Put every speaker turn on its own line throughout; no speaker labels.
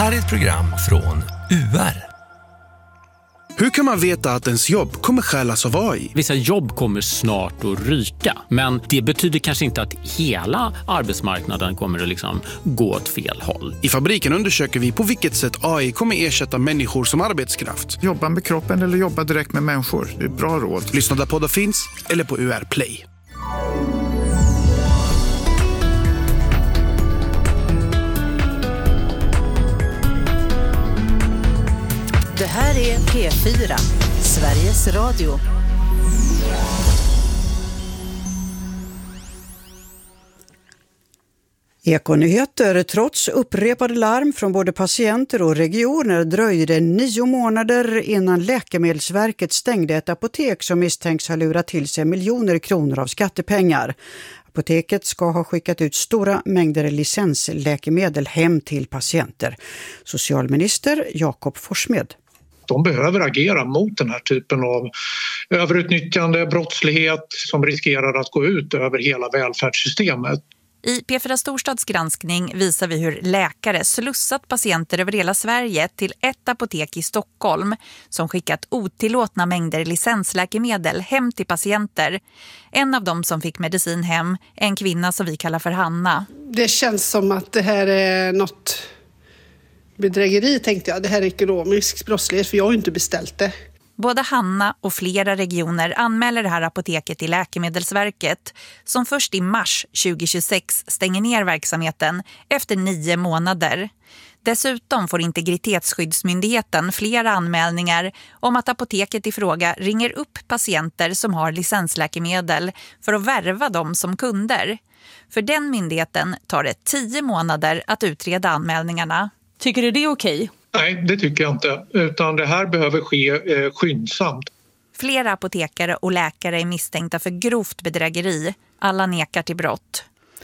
här är ett program från UR.
Hur kan man veta att ens jobb kommer stjälas av AI?
Vissa jobb kommer snart att ryka, men det betyder kanske inte att hela arbetsmarknaden kommer att gå åt fel håll.
I Fabriken undersöker vi på vilket sätt AI kommer ersätta människor som arbetskraft.
Jobba med kroppen eller jobba direkt med människor. Det är bra råd.
Lyssna där poddar finns eller på UR Play.
Det här är P4, Sveriges Radio.
Ekonyheter. Trots upprepade larm från både patienter och regioner dröjde det 9 månader innan Läkemedelsverket stängde ett apotek som misstänks ha lurat till sig miljoner kronor av skattepengar. Apoteket ska ha skickat ut stora mängder licensläkemedel hem till patienter. Socialminister Jakob Forssmed.
De behöver agera mot den här typen av överutnyttjande, brottslighet som riskerar att gå ut över hela välfärdssystemet.
I P4 Storstads granskning visar vi hur läkare slussat patienter över hela Sverige till ett apotek i Stockholm som skickat otillåtna mängder licensläkemedel hem till patienter. En av dem som fick medicin hem är en kvinna som vi kallar för Hanna.
Det känns som att det här är något bedrägeri, tänkte jag. Det här är ekonomisk brottslighet, för jag har ju inte beställt det.
Både Hanna och flera regioner anmäler det här apoteket till Läkemedelsverket som först i mars 2026 stänger ner verksamheten efter 9 månader. Dessutom får Integritetsskyddsmyndigheten flera anmälningar om att apoteket i fråga ringer upp patienter som har licensläkemedel för att värva dem som kunder. För den myndigheten tar det 10 månader att utreda anmälningarna.
Tycker du det är okej?
Nej, det tycker jag inte. Utan det här behöver ske skyndsamt.
Flera apotekare och läkare är misstänkta för grovt bedrägeri. Alla nekar till brott.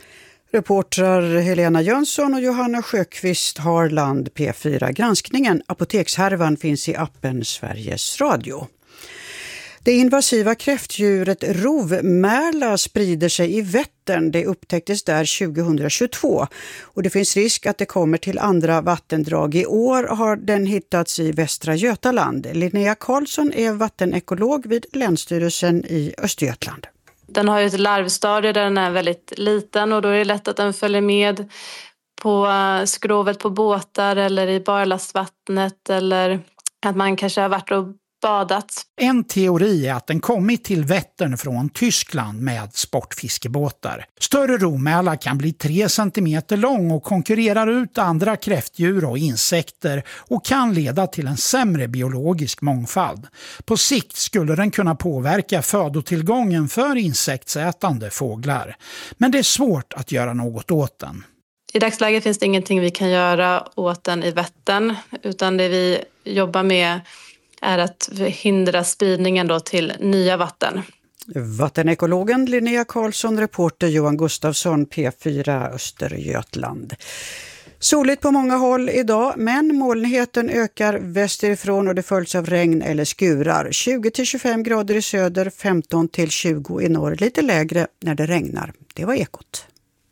Reportrar Helena Jönsson och Johanna Sjöqvist har land P4. Granskningen Apotekshärvan finns i appen Sveriges Radio. Det invasiva kräftdjuret rovmärla sprider sig i Vättern. Det upptäcktes där 2022 och det finns risk att det kommer till andra vattendrag. I år har den hittats i Västra Götaland. Linnea Karlsson är vattenekolog vid Länsstyrelsen i Östergötland.
Den har ju ett larvstadie där den är väldigt liten och då är det lätt att den följer med på skrovet på båtar eller i barlastvattnet eller att man kanske har varit och badat.
En teori är att den kommit till Vättern från Tyskland med sportfiskebåtar. Större rovmälar kan bli 3 centimeter lång och konkurrerar ut andra kräftdjur och insekter och kan leda till en sämre biologisk mångfald. På sikt skulle den kunna påverka födotillgången för insektsätande fåglar. Men det är svårt att göra något åt den.
I dagsläget finns det ingenting vi kan göra åt den i Vättern utan det vi jobbar med är att hindra spridningen då till nya vatten.
Vattenekologen Linnea Karlsson, reporter Johan Gustafsson, P4 Östergötland. Soligt på många håll idag, men molnigheten ökar västerifrån och det följs av regn eller skurar. 20-25 grader i söder, 15-20 i norr. Lite lägre när det regnar. Det var Ekot.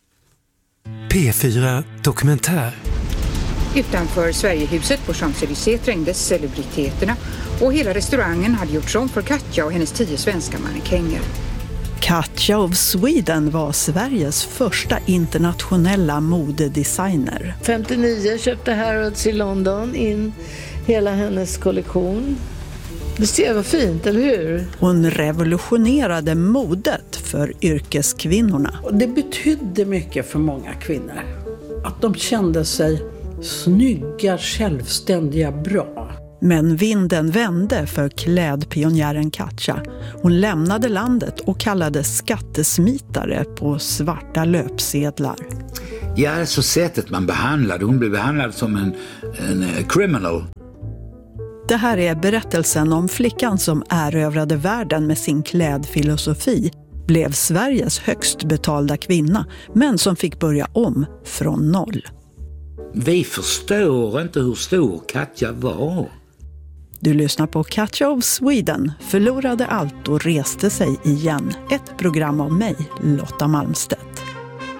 P4 Dokumentär.
Utanför Sverigehuset på Champs-Élysées trängdes celebriteterna och hela restaurangen hade gjorts om för Katja och hennes 10 svenska mannekänger.
Katja of Sweden var Sveriges första internationella modedesigner.
59 köpte Harrods i London in hela hennes kollektion. Du ser vad fint, eller hur?
Hon revolutionerade modet för yrkeskvinnorna.
Det betydde mycket för många kvinnor. Att de kände sig snygga, självständiga, bra.
Men vinden vände för klädpionjären Katja. Hon lämnade landet och kallades skattesmitare på svarta löpsedlar.
Ja, alltså sättet man behandlade. Hon blev behandlad som en criminal.
Det här är berättelsen om flickan som erövrade världen med sin klädfilosofi, blev Sveriges högst betalda kvinna, men som fick börja om från noll.
Vi förstår inte hur stor Katja var.
Du lyssnar på Katja of Sweden, förlorade allt och reste sig igen. Ett program av mig, Lotta Malmstedt.